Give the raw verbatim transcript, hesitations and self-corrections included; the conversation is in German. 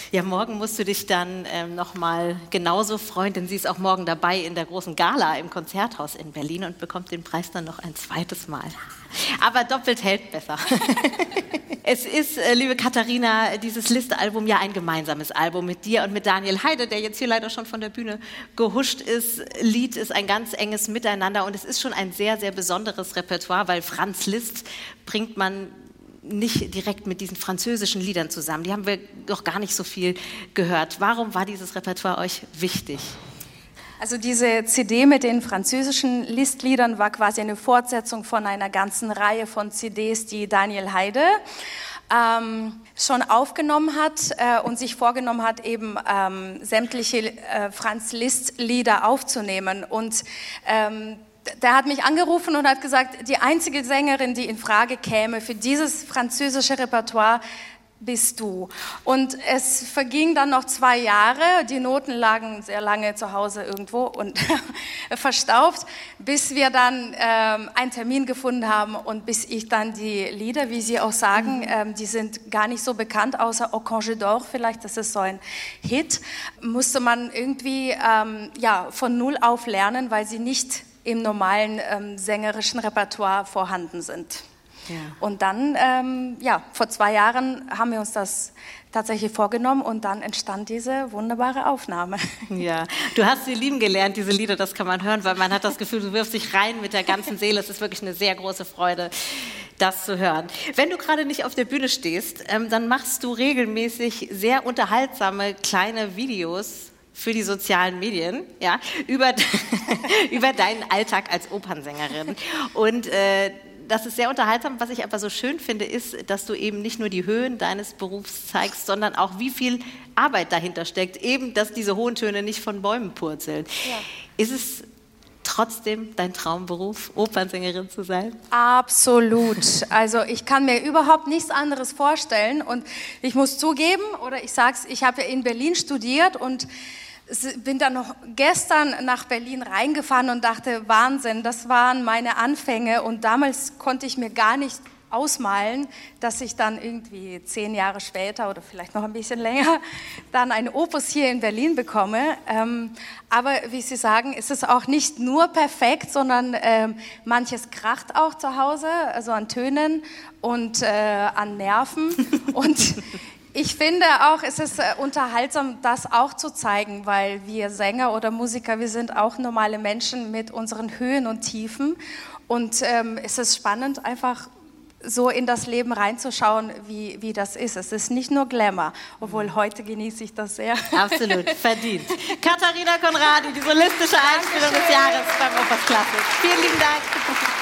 Ja, morgen musst du dich dann ähm, nochmal genauso freuen, denn sie ist auch morgen dabei in der großen Gala im Konzerthaus in Berlin und bekommt den Preis dann noch ein zweites Mal. Aber doppelt hält besser. Es ist, äh, liebe Katharina, dieses Liszt-Album ja ein gemeinsames Album mit dir und mit Daniel Heide, der jetzt hier leider schon von der Bühne gehuscht ist. Lied ist ein ganz enges Miteinander und es ist schon ein sehr, sehr besonderes Repertoire, weil Franz Liszt bringt man nicht direkt mit diesen französischen Liedern zusammen. Die haben wir noch gar nicht so viel gehört. Warum war dieses Repertoire euch wichtig? Also diese C D mit den französischen Liszt-Liedern war quasi eine Fortsetzung von einer ganzen Reihe von C Ds, die Daniel Heide ähm, schon aufgenommen hat äh, und sich vorgenommen hat, eben ähm, sämtliche äh, Franz Liszt-Lieder aufzunehmen. Und ähm, der hat mich angerufen und hat gesagt, die einzige Sängerin, die in Frage käme für dieses französische Repertoire, bist du. Und es verging dann noch zwei Jahre, die Noten lagen sehr lange zu Hause irgendwo und verstaubt, bis wir dann ähm, einen Termin gefunden haben und bis ich dann die Lieder, wie Sie auch sagen, mhm. ähm, die sind gar nicht so bekannt, außer Au Congé d'Or, vielleicht, das ist so ein Hit, musste man irgendwie ähm, ja, von Null auf lernen, weil sie nicht im normalen ähm, sängerischen Repertoire vorhanden sind. Ja. Und dann, ähm, ja, vor zwei Jahren haben wir uns das tatsächlich vorgenommen und dann entstand diese wunderbare Aufnahme. Ja, du hast sie lieben gelernt, diese Lieder, das kann man hören, weil man hat das Gefühl, du wirfst dich rein mit der ganzen Seele. Es ist wirklich eine sehr große Freude, das zu hören. Wenn du gerade nicht auf der Bühne stehst, ähm, dann machst du regelmäßig sehr unterhaltsame kleine Videos für die sozialen Medien, ja, über, über deinen Alltag als Opernsängerin. Und äh, das ist sehr unterhaltsam. Was ich aber so schön finde, ist, dass du eben nicht nur die Höhen deines Berufs zeigst, sondern auch, wie viel Arbeit dahinter steckt. Eben, dass diese hohen Töne nicht von Bäumen purzeln. Ja. Ist es trotzdem dein Traumberuf, Opernsängerin zu sein? Absolut. Also ich kann mir überhaupt nichts anderes vorstellen. Und ich muss zugeben, oder ich sag's, ich habe ja in Berlin studiert und bin dann noch gestern nach Berlin reingefahren und dachte, Wahnsinn, das waren meine Anfänge und damals konnte ich mir gar nicht ausmalen, dass ich dann irgendwie zehn Jahre später oder vielleicht noch ein bisschen länger dann ein Opus hier in Berlin bekomme. Ähm, aber wie Sie sagen, ist es auch nicht nur perfekt, sondern ähm, manches kracht auch zu Hause, also an Tönen und äh, an Nerven und ich finde auch, es ist unterhaltsam, das auch zu zeigen, weil wir Sänger oder Musiker, wir sind auch normale Menschen mit unseren Höhen und Tiefen. Und ähm, es ist spannend, einfach so in das Leben reinzuschauen, wie, wie das ist. Es ist nicht nur Glamour, obwohl heute genieße ich das sehr. Absolut, verdient. Katharina Conradi, die solistische Einspielung des Jahres beim Opus Classic. Vielen lieben Dank.